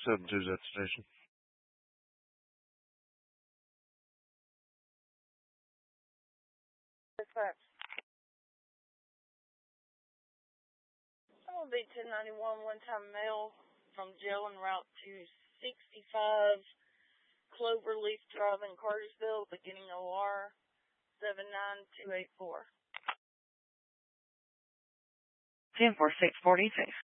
672's at the station. Dispatch. I'm going to be 1091 one-time mail from jail en route to 65 Cloverleaf Drive in Cartersville, beginning OR 79284. 10-4646.